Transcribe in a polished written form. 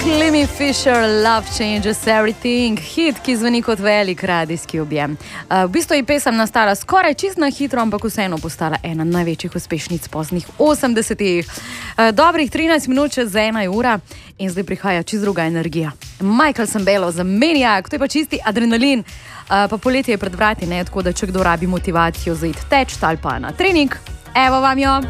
Lemmy Fisher, Love Changes Everything, hit, ki zveni kot velik radijski objem. V bistvu je pesem nastala skoraj čist na hitro, ampak vseeno postala ena največjih uspešnic poznih 80-ih. Dobrih 13 minut čez 1 ura in zdaj prihaja čist druga energija. Michael Sembello za Maniac, to je pa čisti adrenalin. Pa poletje je pred vrati, ne, tako da če kdo rabi motivacijo za iti teč ali pa na trening, evo vam jo.